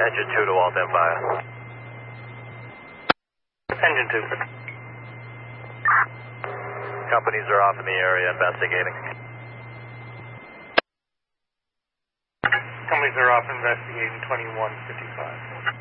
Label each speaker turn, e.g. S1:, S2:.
S1: Engine 2 to Alt Empire.
S2: Engine 2.
S1: Companies are off in the area investigating.
S2: Companies are off investigating 2155.